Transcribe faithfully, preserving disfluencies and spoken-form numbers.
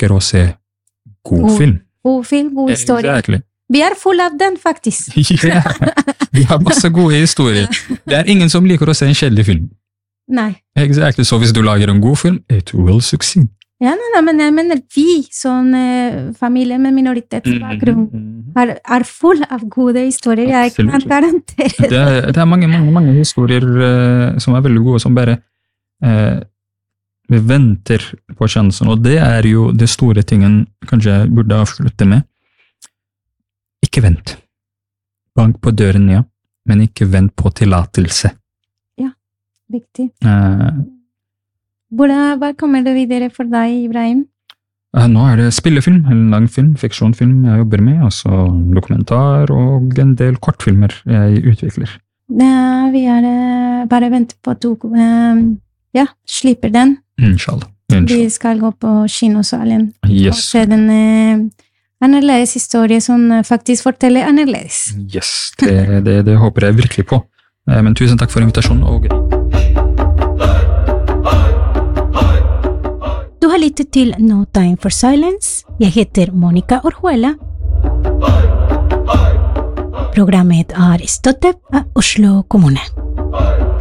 liker å se god God- film. God film, god historie. Exactly. Vi er full av den, faktisk. Ja, vi har masse gode historier. Det er ingen som liker å se en kjedelig film. Nei. Exactly. Så hvis du lager en god film, it will succeed. Ja, nei, nei, men jeg mener vi, sånn eh, familie med minoritetsbakgrunn, er, er full av gode historier. Jeg kan Absolutt. garantere Det er, det er mange, mange, mange historier eh, som er veldig gode, som bare eh, vi venter på sjansen, og det er jo det store tingen kanskje jeg burde avslutte med. Ikke vent. Bank på døren, ja, men ikke vent på tillatelse. Viktig. Eh, Hvordan, hva kommer det videre for deg, Ibrahim? eh, nå er det spillefilm, en lang film, fiksjonfilm jeg jobber med, altså dokumentar og en del kortfilmer jeg utvikler. Ja, vi er eh, bare venter på at du eh, ja, slipper den. Inshallah. Inshallah. Vi skal gå på kinosalen og Yes. se den eh, annerledes historie som eh, faktisk forteller annerledes. Yes, det, det, det håper jeg virkelig på. Eh, Men tusen takk for invitasjonen, og Du har lyttet til No Time for Silence. Jeg heter Monica Orjuela. Programmet er støttet av Oslo kommune.